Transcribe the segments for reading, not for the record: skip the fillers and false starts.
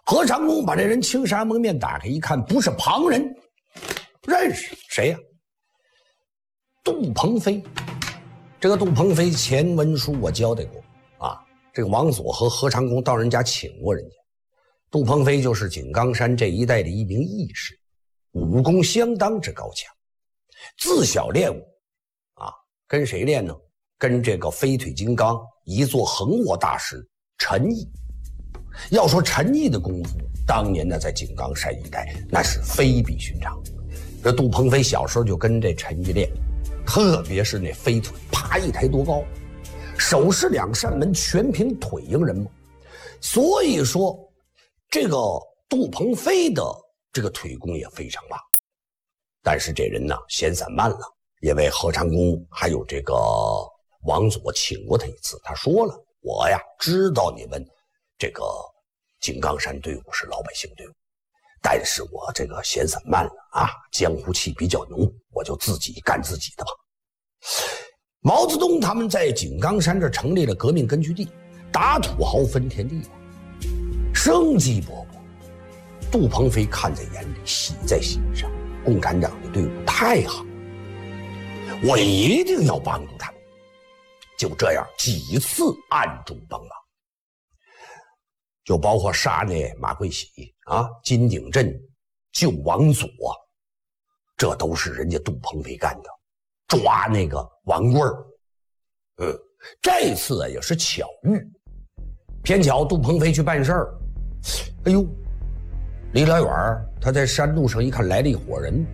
何长工把这人青纱蒙面打开一看，不是旁人，认识谁呀？杜鹏飞。这个杜鹏飞前文书我交代过啊，这个王佐和何长工到人家请过人家。杜鹏飞就是井冈山这一带的一名义士，武功相当之高强，自小练武啊，跟谁练呢？跟这个飞腿金刚一座横卧大师陈毅。要说陈毅的功夫，当年呢在井冈山一带那是非比寻常。这杜鹏飞小时候就跟这陈毅练，特别是那飞腿，啪一抬多高，手持2扇门，全凭腿赢人嘛。所以说，这个杜鹏飞的这个腿功也非常棒。但是这人呢闲散慢了，也为何长工还有这个王佐请过他一次。他说了，我呀知道你们这个井冈山队伍是老百姓队伍，但是我这个闲散慢了啊，江湖气比较浓，我就自己干自己的吧。毛泽东他们在井冈山这成立了革命根据地，打土豪分田地，生机勃勃。杜鹏飞看在眼里，喜在心上，共产党的队伍太好，我一定要帮助他们。就这样几次暗中帮忙，就包括杀那马贵喜啊、金鼎镇、救王佐，这都是人家杜鹏飞干的。抓那个王贵儿，这次也是巧遇，偏巧杜鹏飞去办事儿，哎呦，离老远他在山路上一看来了一伙人，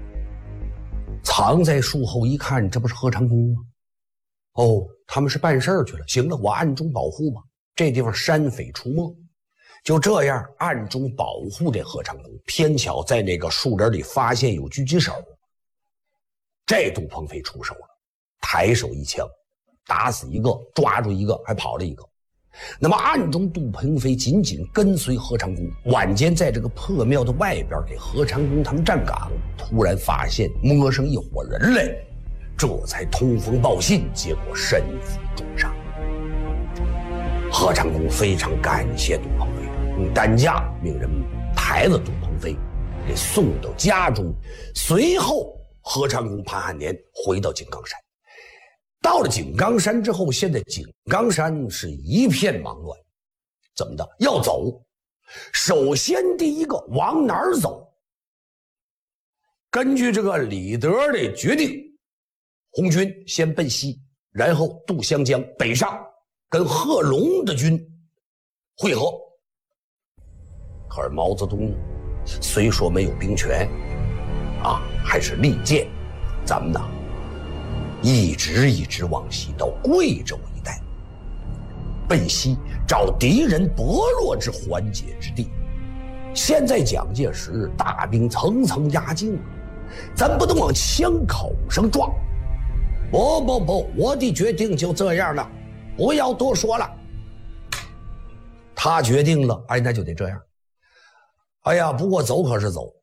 藏在树后一看，这不是何长工吗？哦，他们是办事儿去了。行了，我暗中保护吧。这地方山匪出没，就这样暗中保护这何长工。偏巧在那个树林里发现有狙击手，这杜鹏飞出手了，抬手一枪，打死一个，抓住一个，还跑了一个。那么暗中杜鹏飞紧紧跟随何长工，晚间在这个破庙的外边给何长工他们站岗，突然发现摸上一伙人来，这才通风报信，结果身负重伤。何长工非常感谢杜鹏飞，用担架命人抬了杜鹏飞给送到家中。随后何长工、潘汉年回到井冈山。到了井冈山之后，现在井冈山是一片忙乱，怎么的？要走，首先第一个往哪儿走？根据这个李德的决定，红军先奔西，然后渡湘江北上，跟贺龙的军会合。可是毛泽东虽说没有兵权啊，还是力荐咱们呢一直往西到贵州一带，奔西找敌人薄弱之缓解之地。现在蒋介石大兵层层压境，咱不能往枪口上撞。不，我的决定就这样了，不要多说了。他决定了，哎，那就得这样。哎呀，不过走可是走，